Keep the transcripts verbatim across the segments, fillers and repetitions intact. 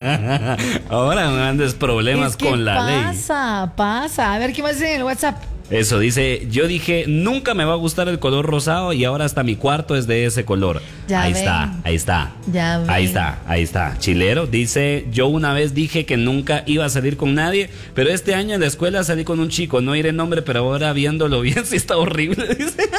Ahora me andes problemas es que con la pasa, ley. Pasa, pasa. A ver, ¿qué más dice en el WhatsApp? Eso dice, yo dije, nunca me va a gustar el color rosado y ahora hasta mi cuarto es de ese color. Ya ahí ven. está, ahí está. Ya ven. Ahí está, ahí está. Chilero dice, yo una vez dije que nunca iba a salir con nadie, pero este año en la escuela salí con un chico, no diré nombre, pero ahora viéndolo bien sí está horrible, dice.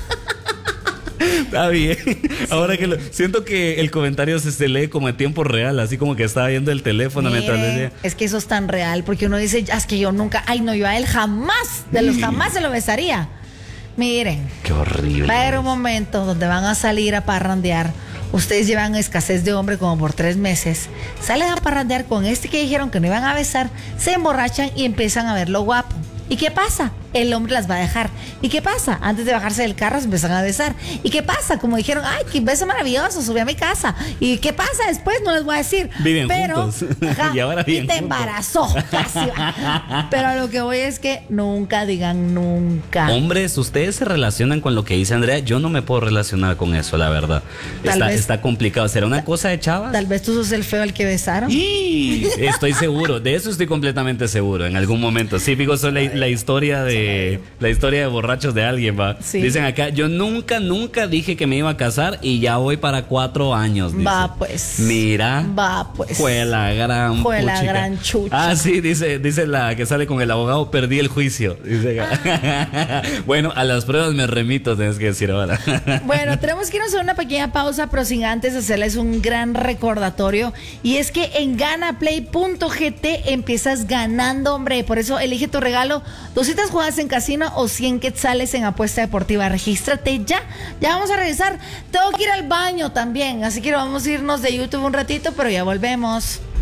Está bien. Ahora que lo, siento que el comentario se, se lee como en tiempo real, así como que estaba viendo el teléfono. Mire, mientras decía. es que eso es tan real, porque uno dice, "Ah, es que yo nunca, ay no, yo a él jamás, de los jamás se lo besaría". Miren, Qué horrible. va a haber un momento donde van a salir a parrandear. Ustedes llevan escasez de hombre como por tres meses. Salen a parrandear con este que dijeron que no iban a besar, se emborrachan y empiezan a verlo guapo. ¿Y qué pasa? El hombre las va a dejar. ¿Y qué pasa? Antes de bajarse del carro se empiezan a besar. ¿Y qué pasa? Como dijeron, ay, qué beso maravilloso, subí a mi casa. ¿Y qué pasa después? No les voy a decir. Viven Pero, juntos. ajá, Y ahora viven y te juntos. embarazó. Casi va. Pero a lo que voy es que nunca digan nunca. Hombres, ustedes se relacionan con lo que dice Andrea. Yo no me puedo relacionar con eso, la verdad. Tal Está, vez- está complicado. ¿Será una cosa de chavas? Tal vez tú sos el feo al que besaron. Y estoy seguro, de eso estoy completamente seguro. En algún momento, sí, fijo, soy la, la historia de la historia de borrachos de alguien, va. Sí. Dicen acá, yo nunca, nunca dije que me iba a casar y ya voy para cuatro años. Dice. Va pues. Mira. Va pues. Fue la gran Fue la puchica. gran chucha. Ah, sí, dice, dice la que sale con el abogado, perdí el juicio. Dice acá. Bueno, a las pruebas me remito, tienes que decir ahora. Bueno, tenemos que irnos a una pequeña pausa, pero sin antes hacerles un gran recordatorio. Y es que en ganaplay punto g t empiezas ganando, hombre. Por eso elige tu regalo: doscientas jugadas en casino o cien quetzales en apuesta deportiva. Regístrate ya. Ya vamos a regresar. Tengo que ir al baño también, así que vamos a irnos de YouTube un ratito, pero ya volvemos.